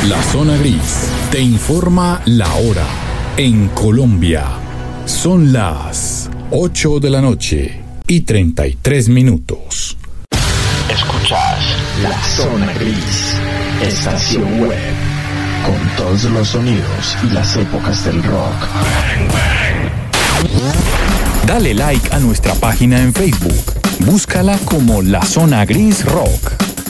La Zona Gris te informa la hora. En Colombia son las 8 de la noche y 33 minutos. Escuchás La Zona Gris, estación web, con todos los sonidos y las épocas del rock. Dale like a nuestra página en Facebook. Búscala como La Zona Gris Rock.